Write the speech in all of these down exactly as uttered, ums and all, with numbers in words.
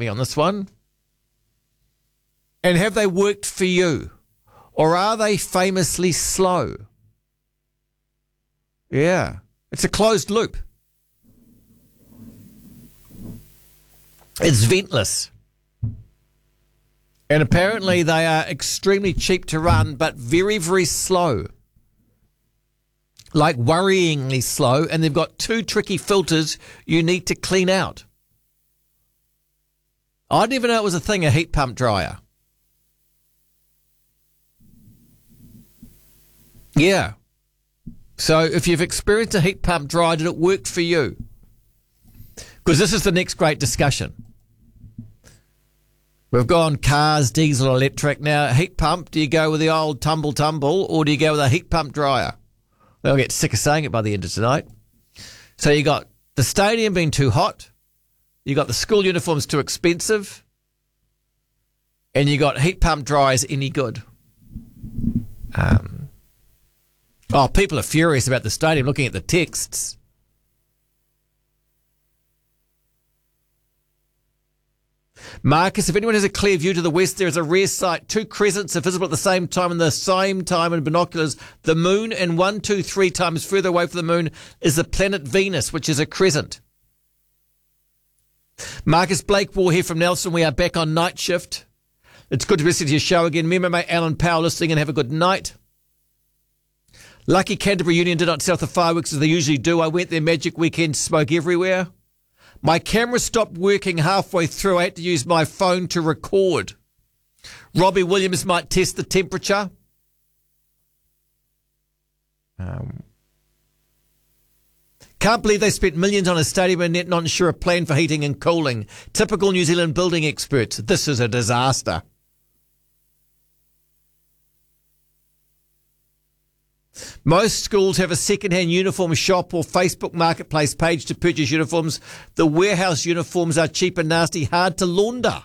me on this one. And have they worked for you? Or are they famously slow? Yeah. It's a closed loop. It's ventless. And apparently they are extremely cheap to run, but very, very slow. Like worryingly slow. And they've got two tricky filters you need to clean out. I didn't even know it was a thing, a heat pump dryer. Yeah. So if you've experienced a heat pump dryer, did it work for you? Because this is the next great discussion. We've gone cars, diesel, electric. Now, a heat pump, do you go with the old tumble tumble or do you go with a heat pump dryer? They'll get sick of saying it by the end of tonight. So you got the stadium being too hot, you got the school uniforms too expensive, and you got heat pump dryers any good. Um, oh, people are furious about the stadium looking at the texts. Marcus, if anyone has a clear view to the west, there is a rare sight. Two crescents are visible at the same time and the same time in binoculars. The moon, and one, two, three times further away from the moon is the planet Venus, which is a crescent. Marcus Blakewell here from Nelson. We are back on night shift. It's good to listen to your show again. Remember, mate, Alan Powell listening, and have a good night. Lucky Canterbury Union did not set off the fireworks as they usually do. I went there magic weekend, smoke everywhere. My camera stopped working halfway through. I had to use my phone to record. Robbie Williams might test the temperature. Um, can't believe they spent millions on a stadium and yet not ensure a plan for heating and cooling. Typical New Zealand building experts. This is a disaster. Most schools have a second-hand uniform shop or Facebook Marketplace page to purchase uniforms. The warehouse uniforms are cheap and nasty, hard to launder.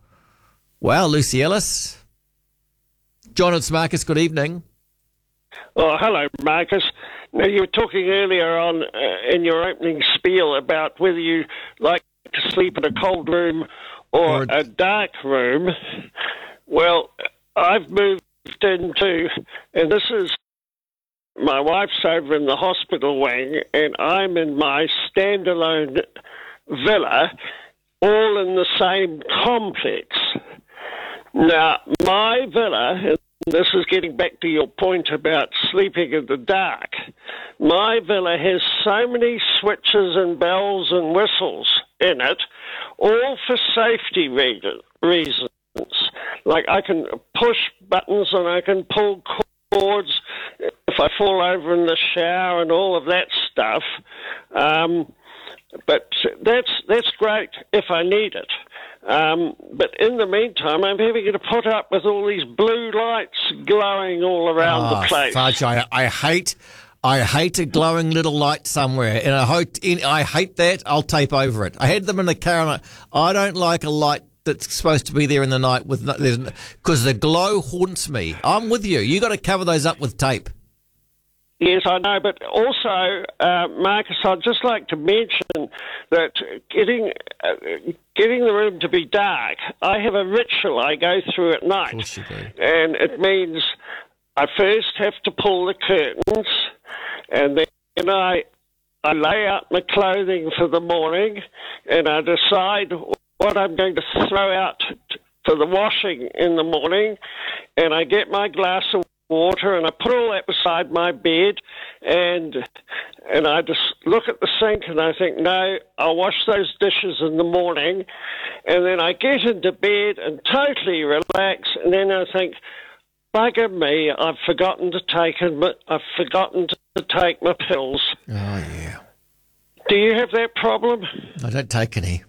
Wow, Lucy Ellis. John, it's Marcus. Good evening. Oh, hello, Marcus. Now, you were talking earlier on uh, in your opening spiel about whether you like to sleep in a cold room or, or a dark room. Well, I've moved into, and this is, my wife's over in the hospital wing, and I'm in my standalone villa, all in the same complex. Now, my villa, and this is getting back to your point about sleeping in the dark, my villa has so many switches and bells and whistles in it, all for safety reasons. Like I can push buttons and I can pull cords if I fall over in the shower and all of that stuff. Um, but that's that's great if I need it. Um, but in the meantime, I'm having to put up with all these blue lights glowing all around oh, the place. Fudge, I, I hate, I hate a glowing little light somewhere, and I hope, I hate that. I'll tape over it. I had them in the car, and I, I don't like a light that's supposed to be there in the night with because the glow haunts me. I'm with you. You got to cover those up with tape. Yes, I know, but also, uh, Marcus, I'd just like to mention that getting uh, getting the room to be dark, I have a ritual I go through at night. Of course you do. And it means I first have to pull the curtains, and then I, I lay out my clothing for the morning, and I decide what I'm going to throw out for the washing in the morning, and I get my glass of water and I put all that beside my bed, and and I just look at the sink and I think, no, I'll wash those dishes in the morning, and then I get into bed and totally relax, and then I think, bugger me, I've forgotten to take I've forgotten to take my pills. Oh yeah. Do you have that problem? I don't take any.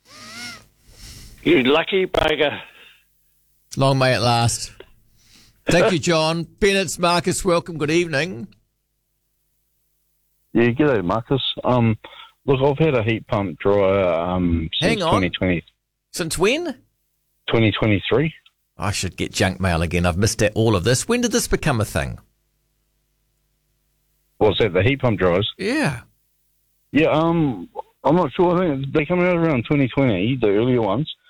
You lucky bugger. Long may it last. Thank you, John. Bennett's Marcus, welcome. Good evening. Yeah, g'day, Marcus. Um, look, I've had a heat pump dryer um, since Hang on. twenty twenty. Since when? twenty twenty-three. I should get junk mail again. I've missed out all of this. When did this become a thing? What's that, the heat pump dryers? Yeah. Yeah, um, I'm not sure. I think they come out around twenty twenty, the earlier ones.